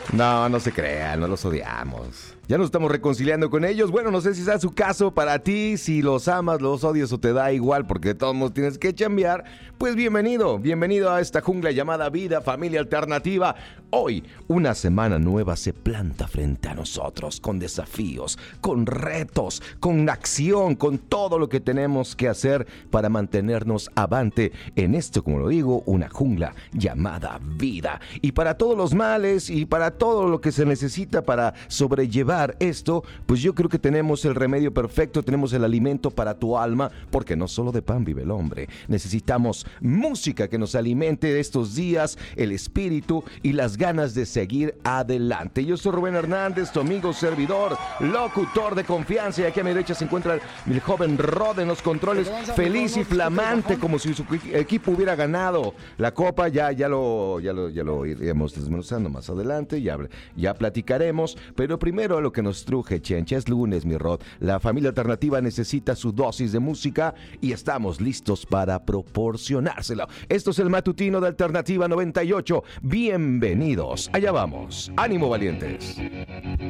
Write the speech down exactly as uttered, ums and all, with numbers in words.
No, no se crean, no los odiamos. Ya nos estamos reconciliando con ellos. Bueno, no sé si sea su caso para ti, si los amas, los odias o te da igual porque de todos modos tienes que chambear. Pues bienvenido, bienvenido a esta jungla llamada vida, familia alternativa. Hoy, una semana nueva se planta frente a nosotros con desafíos, con retos, con acción, con todo lo que tenemos que hacer para mantenernos avante en esto, como lo digo, una jungla llamada vida. Y para todos los males y para todo lo que se necesita para sobrellevar esto, pues yo creo que tenemos el remedio perfecto, tenemos el alimento para tu alma, porque no solo de pan vive el hombre. Necesitamos música que nos alimente estos días, el espíritu y las ganas de seguir adelante. Yo soy Rubén Hernández, tu amigo servidor, locutor de confianza, y aquí a mi derecha se encuentra el, el joven Rod en los controles, feliz y flamante, como si su equipo hubiera ganado la copa. Ya, ya lo, ya lo, ya lo iremos desmenuzando más adelante, ya, ya platicaremos, pero primero lo que nos truje, chencha, es lunes, mi Rod. La familia alternativa necesita su dosis de música y estamos listos para proporcionársela. Esto es el matutino de Alternativa noventa y ocho. Bienvenidos. Allá vamos. Ánimo, valientes.